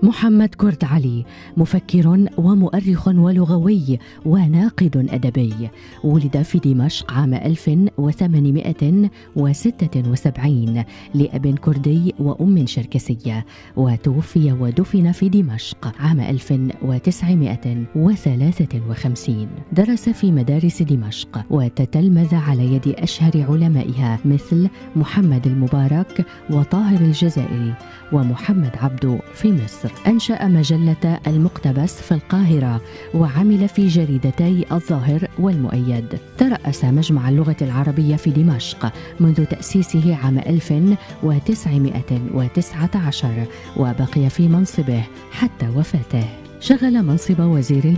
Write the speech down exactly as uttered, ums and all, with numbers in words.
محمد كرد علي مفكر ومؤرخ ولغوي وناقد أدبي، ولد في دمشق عام ألف وثمانمائة وستة وسبعين لأب كردي وأم شركسية، وتوفي ودفن في دمشق عام ألف وتسعمائة وثلاثة وخمسين. درس في مدارس دمشق وتتلمذ على يد أشهر علمائها مثل محمد المبارك وطاهر الجزائري ومحمد عبدو في مصر. أنشأ مجلة المقتبس في القاهرة وعمل في جريدتي الظاهر والمؤيد. ترأس مجمع اللغة العربية في دمشق منذ تأسيسه عام ألف وتسعمائة وتسعة عشر، وبقي في منصبه حتى وفاته. شغل منصب وزير